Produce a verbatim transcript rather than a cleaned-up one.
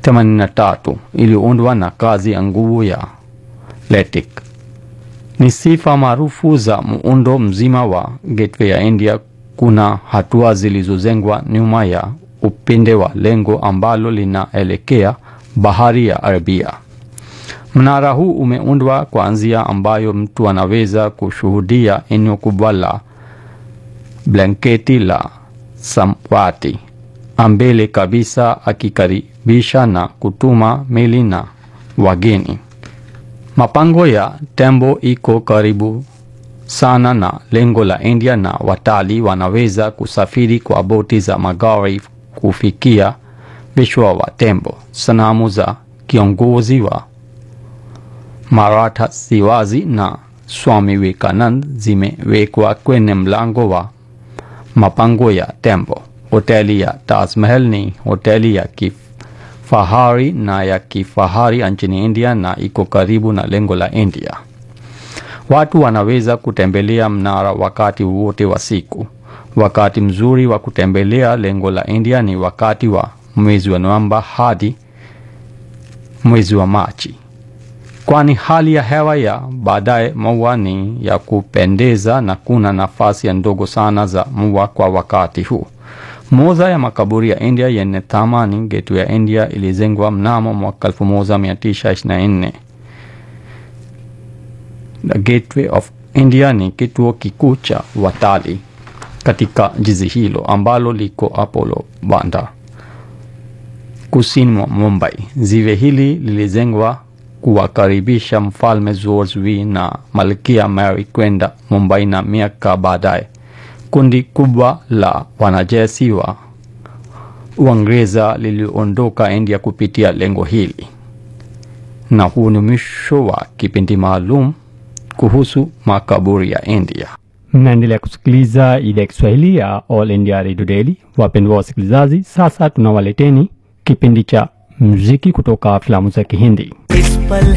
themanini na tatu iliundwa na kazi ya nguvu ya LATIK. Ni sifa maarufu za muundo mzima wa Gateway ya India. Kuna hatua zilizojengwa nyuma ya upinde wa lengo ambalo linaelekea bahari ya Arabia. Mnara huu umeundwa kwa njia ambayo mtu anaweza kushuhudia eneo kubwa la blanketi la samawati ambele kabisa, akikaribisha na kutuma meli na wageni. Mapango ya tembo iko karibu sana na lengo la India na watalii wanaweza kusafiri kwa boti za magari kufikia vichwa wa tembo. Sanamu za kiongozi wa Maratha Shivaji na Swami Vivekananda zimewekwa kwenye mlango wa mapango ya tembo. Hoteli ya Taj Mahal ni hoteli ya kifahari na ya kifahari nchini India na iko karibu na lengo la India. Watu wanaweza kutembelea mnara wakati wote wa siku. Wakati mzuri wa kutembelea lengo la India ni wakati wa mwezi wa Novemba hadi mwezi wa Machi, kwani hali ya hewa ya baadaye mvua ni ya kupendeza na kuna nafasi ya ndogo sana za mvua kwa wakati huu. Moja ya makaburi ya India yenye thamani, Gateway ya India, ilijengwa mnamo mwaka elfu moja mia tisa ishirini na nne. The Gateway of India ni kituo kikuu cha watalii katika jiji hilo ambalo liko Apollo Bandar, kusini mwa Mumbai. Ziwe hili lilijengwa kuwakaribisha Mfalme George the First na Malkia Mary kwenda Mumbai, na miaka baadaye kundi kubwa la wanajeshi wa Uingereza liliondoka India kupitia lengo hili. Na huu ni mwisho wa kipindi maalum kuhusu makaburi ya India. Mnaendelea kusikiliza idhaa ya Kiswahili ya All India Radio Daily. Wapendwa wasikilizaji, sasa tunawaleteni kipindi cha muziki kutoka filamu za Kihindi.